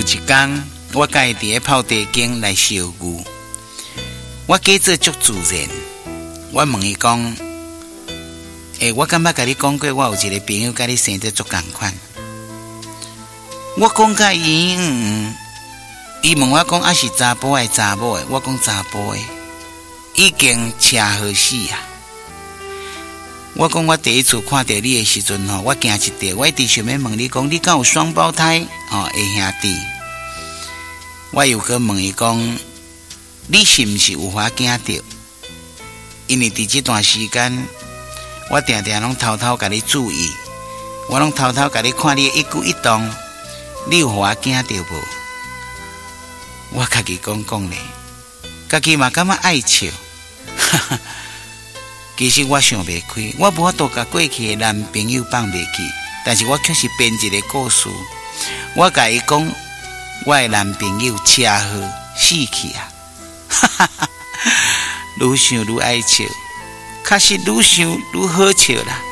一天，我甲伊伫咧泡茶间来烧牛，我假做足自然。我问伊讲：我敢捌甲你讲过，我有一个朋友甲你生得足同款。我讲甲伊，伊问我讲是查甫还是查某的？我讲查甫的，已经车好死啊！我讲我第一次看到你的时阵吼，我惊一跳，我一直想要问你讲，你敢有双胞胎的兄弟？我又去问伊讲，你是毋是有法惊到？因为伫这段时间，我常常拢偷偷甲你注意，我拢偷偷甲你看你的一举一动，你有法惊到无？我家己讲咧，家己嘛感觉爱笑，哈哈。其实我想袂开，我无法度甲过去的男朋友放袂记，但是我却是编一个故事。我甲伊讲，我的男朋友车祸死去啊！哈哈哈，愈想愈爱笑，确实愈想愈好笑啦。